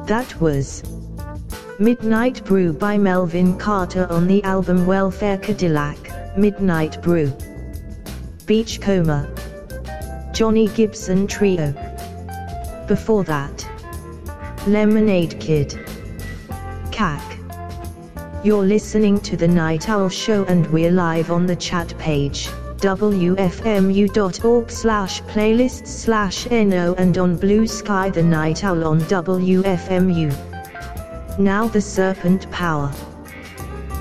That was Midnight Brew by Melvin Carter on the album Welfare Cadillac, Midnight Brew. Beachcomber, Johnny Gibson Trio. Before that, Lemonade Kid, CAC. You're listening to The Night Owl Show and we're live on the chat page, wfmu.org/playlists/no, and on Blue Sky The Night Owl on WFMU. Now the Serpent Power.